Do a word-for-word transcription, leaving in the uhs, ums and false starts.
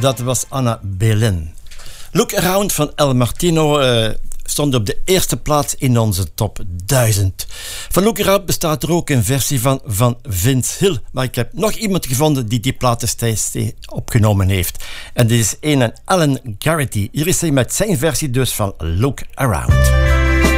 dat was Anna Belin. Look Around van El Martino uh, stond op de eerste plaats in onze top duizend. Van Look Around bestaat er ook een versie van van Vince Hill, maar ik heb nog iemand gevonden die die plaat destijds opgenomen heeft. En dit is een Alan Garrity. Hier is hij met zijn versie dus van Look Around.